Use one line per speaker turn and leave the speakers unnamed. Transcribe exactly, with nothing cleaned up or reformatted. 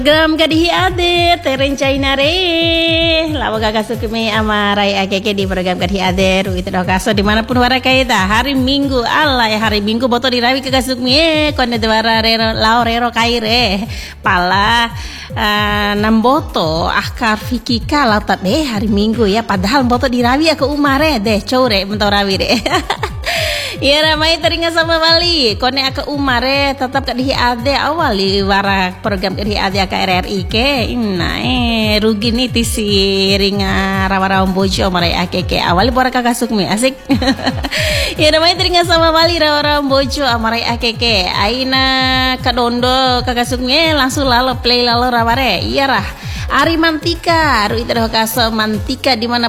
Gram kadihi ade terencai nare lawa gaga sukumi amarai akeke di program kadihi ade ru itu kaso dimanapun wara kaita hari Minggu Allah ya hari Minggu boto dirawi ke kasukmi eh konde dewara rero lao rero kaire pala uh, namboto akar fikika latat deh hari Minggu ya padahal boto dirawi aku umare deh core mentau rawi deh. Ya ramai teringat sama Bali kone aka umare tetap kadihi ade awali wara program kadihi ade aka R R I ke ina eh rugi nih tisi ringa rawa-rawa bojo marai akeke awali bora kakak sukmi asik. Ya ramai teringat sama Bali rawa-rawa bojo amarai akeke aina kadondo kakak sukmi langsung lalu play lalu raware iya rah Ari Mantika, ru itu kaso Mantika dimana